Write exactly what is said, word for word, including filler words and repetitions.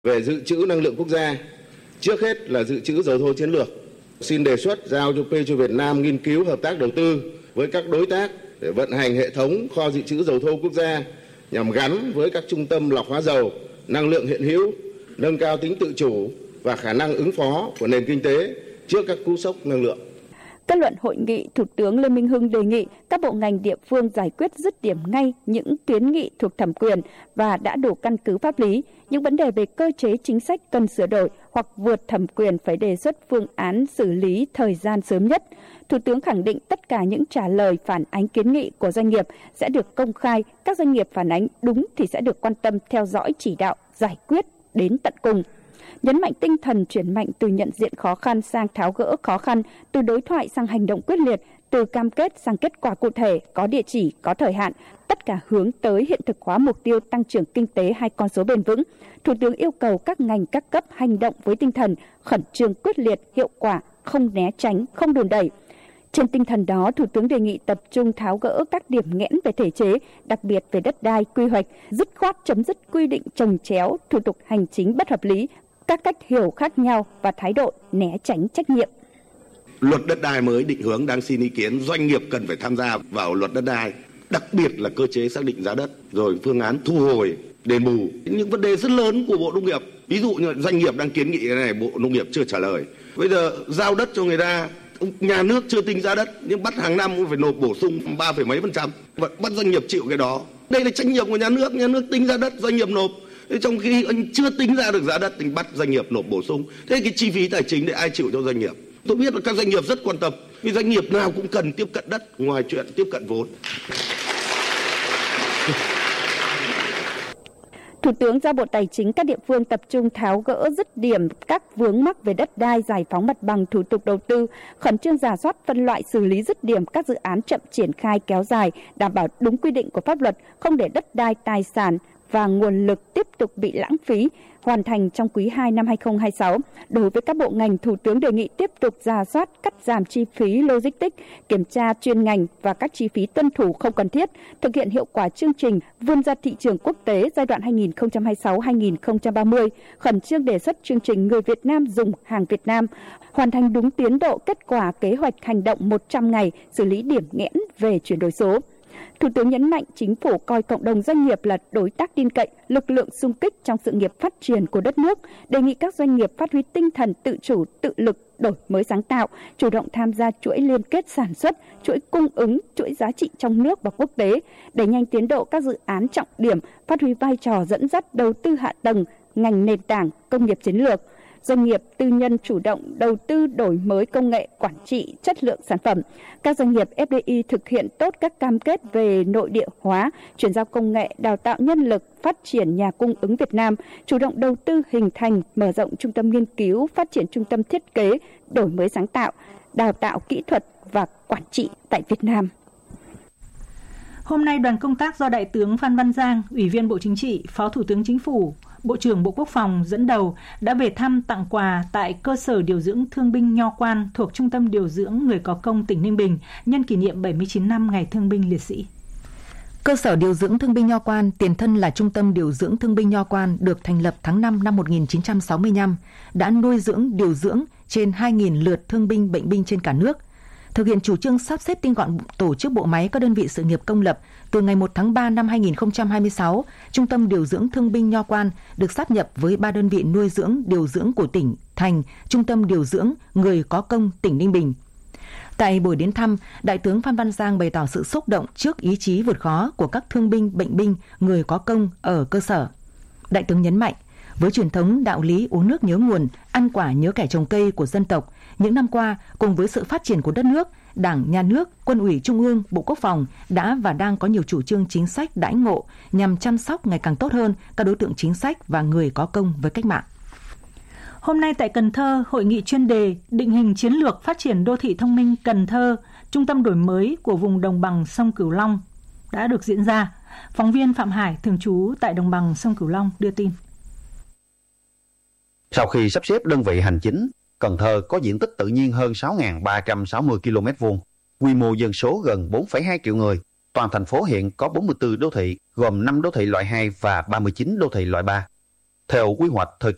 Về dự trữ năng lượng quốc gia, trước hết là dự trữ dầu thô chiến lược. Xin đề xuất giao cho Petro Việt Nam nghiên cứu hợp tác đầu tư với các đối tác để vận hành hệ thống kho dự trữ dầu thô quốc gia nhằm gắn với các trung tâm lọc hóa dầu, năng lượng hiện hữu, nâng cao tính tự chủ và khả năng ứng phó của nền kinh tế trước các cú sốc năng lượng. Kết luận hội nghị, Thủ tướng Lê Minh Hưng đề nghị các bộ ngành địa phương giải quyết dứt điểm ngay những kiến nghị thuộc thẩm quyền và đã đủ căn cứ pháp lý. Những vấn đề về cơ chế chính sách cần sửa đổi hoặc vượt thẩm quyền phải đề xuất phương án xử lý thời gian sớm nhất. Thủ tướng khẳng định tất cả những trả lời phản ánh kiến nghị của doanh nghiệp sẽ được công khai, các doanh nghiệp phản ánh đúng thì sẽ được quan tâm theo dõi chỉ đạo, giải quyết đến tận cùng. Nhấn mạnh tinh thần chuyển mạnh từ nhận diện khó khăn sang tháo gỡ khó khăn, từ đối thoại sang hành động quyết liệt, từ cam kết sang kết quả cụ thể, có địa chỉ, có thời hạn, tất cả hướng tới hiện thực hóa mục tiêu tăng trưởng kinh tế hai con số bền vững. Thủ tướng yêu cầu các ngành các cấp hành động với tinh thần khẩn trương quyết liệt, hiệu quả, không né tránh, không đùn đẩy. Trên tinh thần đó, Thủ tướng đề nghị tập trung tháo gỡ các điểm nghẽn về thể chế, đặc biệt về đất đai, quy hoạch, dứt khoát chấm dứt quy định chồng chéo, thủ tục hành chính bất hợp lý, các cách hiểu khác nhau và thái độ né tránh trách nhiệm. Luật đất đai mới định hướng đang xin ý kiến, doanh nghiệp cần phải tham gia vào luật đất đai, đặc biệt là cơ chế xác định giá đất, rồi phương án thu hồi, đền bù. Những vấn đề rất lớn của Bộ Nông nghiệp, ví dụ như doanh nghiệp đang kiến nghị cái này, Bộ Nông nghiệp chưa trả lời. Bây giờ giao đất cho người ta, nhà nước chưa tính giá đất nhưng bắt hàng năm cũng phải nộp bổ sung ba phẩy mấy phần trăm, bắt doanh nghiệp chịu cái đó. Đây là trách nhiệm của nhà nước, nhà nước tính giá đất, doanh nghiệp nộp. Trong khi anh chưa tính ra được giá đất thì bắt doanh nghiệp nộp bổ sung. Thế cái chi phí tài chính để ai chịu cho doanh nghiệp? Tôi biết là các doanh nghiệp rất quan tâm, vì doanh nghiệp nào cũng cần tiếp cận đất ngoài chuyện tiếp cận vốn. Thủ tướng giao Bộ Tài chính các địa phương tập trung tháo gỡ dứt điểm các vướng mắc về đất đai, giải phóng mặt bằng, thủ tục đầu tư, khẩn trương rà soát phân loại xử lý dứt điểm các dự án chậm triển khai kéo dài, đảm bảo đúng quy định của pháp luật, không để đất đai, tài sản và nguồn lực tiếp tục bị lãng phí, hoàn thành trong quý hai năm hai không hai sáu. Đối với các bộ ngành, Thủ tướng đề nghị tiếp tục rà soát, cắt giảm chi phí logistics, kiểm tra chuyên ngành và các chi phí tuân thủ không cần thiết, thực hiện hiệu quả chương trình vươn ra thị trường quốc tế giai đoạn hai nghìn không trăm hai mươi sáu đến hai nghìn không trăm ba mươi, khẩn trương đề xuất chương trình người Việt Nam dùng hàng Việt Nam, hoàn thành đúng tiến độ kết quả kế hoạch hành động một trăm ngày, xử lý điểm nghẽn về chuyển đổi số. Thủ tướng nhấn mạnh chính phủ coi cộng đồng doanh nghiệp là đối tác tin cậy, lực lượng xung kích trong sự nghiệp phát triển của đất nước, đề nghị các doanh nghiệp phát huy tinh thần tự chủ, tự lực, đổi mới sáng tạo, chủ động tham gia chuỗi liên kết sản xuất, chuỗi cung ứng, chuỗi giá trị trong nước và quốc tế, đẩy nhanh tiến độ các dự án trọng điểm, phát huy vai trò dẫn dắt đầu tư hạ tầng, ngành nền tảng, công nghiệp chiến lược. Doanh nghiệp tư nhân chủ động đầu tư đổi mới công nghệ, quản trị, chất lượng sản phẩm. Các doanh nghiệp ép đê i thực hiện tốt các cam kết về nội địa hóa, chuyển giao công nghệ, đào tạo nhân lực, phát triển nhà cung ứng Việt Nam, chủ động đầu tư hình thành, mở rộng trung tâm nghiên cứu, phát triển trung tâm thiết kế, đổi mới sáng tạo, đào tạo kỹ thuật và quản trị tại Việt Nam. Hôm nay, đoàn công tác do Đại tướng Phan Văn Giang, Ủy viên Bộ Chính trị, Phó Thủ tướng Chính phủ, Bộ trưởng Bộ Quốc phòng dẫn đầu đã về thăm tặng quà tại cơ sở điều dưỡng thương binh Nho Quan thuộc Trung tâm điều dưỡng người có công tỉnh Ninh Bình nhân kỷ niệm bảy mươi chín năm Ngày Thương binh Liệt sĩ. Cơ sở điều dưỡng thương binh Nho Quan, tiền thân là Trung tâm điều dưỡng thương binh Nho Quan, được thành lập tháng năm năm một nghìn chín trăm sáu mươi lăm, đã nuôi dưỡng, điều dưỡng trên hai nghìn lượt thương binh, bệnh binh trên cả nước. Thực hiện chủ trương sắp xếp tinh gọn tổ chức bộ máy các đơn vị sự nghiệp công lập, từ ngày một tháng ba năm hai nghìn không trăm hai mươi sáu, Trung tâm điều dưỡng thương binh Nho Quan được sáp nhập với ba đơn vị nuôi dưỡng, điều dưỡng của tỉnh thành Trung tâm điều dưỡng người có công tỉnh Ninh Bình. Tại buổi đến thăm, Đại tướng Phan Văn Giang bày tỏ sự xúc động trước ý chí vượt khó của các thương binh, bệnh binh, người có công ở cơ sở. Đại tướng nhấn mạnh, với truyền thống đạo lý uống nước nhớ nguồn, ăn quả nhớ kẻ trồng cây của dân tộc, những năm qua, cùng với sự phát triển của đất nước, Đảng, Nhà nước, Quân ủy Trung ương, Bộ Quốc phòng đã và đang có nhiều chủ trương chính sách đãi ngộ nhằm chăm sóc ngày càng tốt hơn các đối tượng chính sách và người có công với cách mạng. Hôm nay tại Cần Thơ, hội nghị chuyên đề định hình chiến lược phát triển đô thị thông minh Cần Thơ, trung tâm đổi mới của vùng đồng bằng sông Cửu Long đã được diễn ra. Phóng viên Phạm Hải, thường trú tại đồng bằng sông Cửu Long đưa tin. Sau khi sắp xếp đơn vị hành chính, Cần Thơ có diện tích tự nhiên hơn sáu nghìn ba trăm sáu mươi ki lô mét vuông, quy mô dân số gần bốn phẩy hai triệu người. Toàn thành phố hiện có bốn mươi tư đô thị, gồm năm đô thị loại hai và ba mươi chín đô thị loại ba. Theo quy hoạch thời kỳ